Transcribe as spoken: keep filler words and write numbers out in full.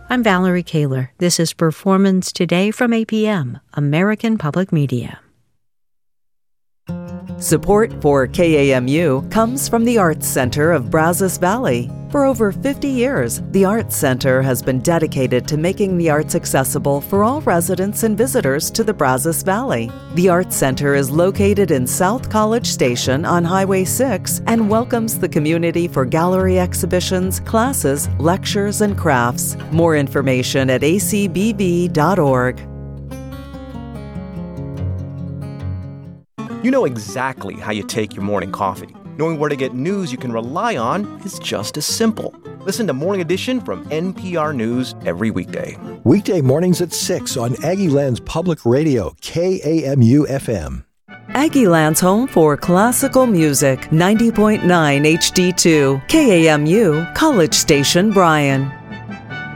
I'm Valerie Kaler. This is Performance Today from A P M, American Public Media. Support for K A M U comes from the Arts Center of Brazos Valley. For over fifty years, the Arts Center has been dedicated to making the arts accessible for all residents and visitors to the Brazos Valley. The Arts Center is located in South College Station on Highway six and welcomes the community for gallery exhibitions, classes, lectures, and crafts. More information at a c b v dot org. You know exactly how you take your morning coffee. Knowing where to get news you can rely on is just as simple. Listen to Morning Edition from N P R News every weekday. Weekday mornings at six on Aggieland's Public Radio, K A M U F M. Aggieland's home for classical music, ninety point nine H D two, K A M U, College Station, Bryan.